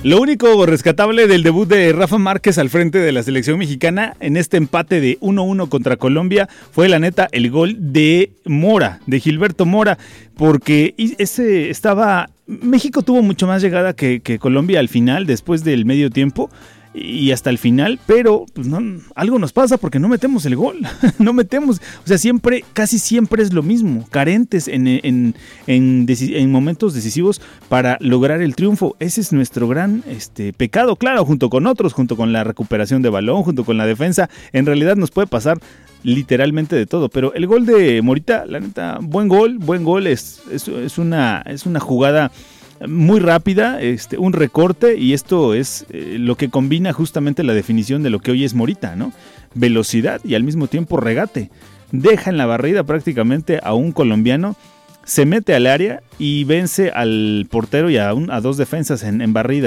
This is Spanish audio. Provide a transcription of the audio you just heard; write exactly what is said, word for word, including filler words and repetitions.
Lo único rescatable del debut de Rafa Márquez al frente de la selección mexicana en este empate de uno uno contra Colombia fue la neta el gol de Mora, de Gilberto Mora, porque ese estaba... México tuvo mucho más llegada que, que Colombia al final, después del medio tiempo y hasta el final, pero pues no, algo nos pasa porque no metemos el gol, no metemos, o sea, siempre, casi siempre es lo mismo, carentes en, en, en, en momentos decisivos para lograr el triunfo. Ese es nuestro gran este, pecado, claro, junto con otros, junto con la recuperación de balón, junto con la defensa. En realidad nos puede pasar literalmente de todo, pero el gol de Morita, la neta, buen gol, buen gol, es, es, es, una, es una jugada muy rápida, este, un recorte, y esto es eh, lo que combina justamente la definición de lo que hoy es Morita, ¿no? Velocidad y al mismo tiempo regate. Deja en la barrida prácticamente a un colombiano, se mete al área y vence al portero y a, un, a dos defensas en, en barrida.